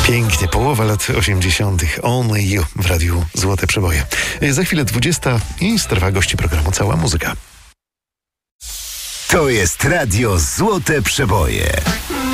Pięknie, połowa lat 80. Only You w radiu Złote Przeboje. Za chwilę 20 i strefa gości programu Cała Muzyka. To jest radio Złote Przeboje.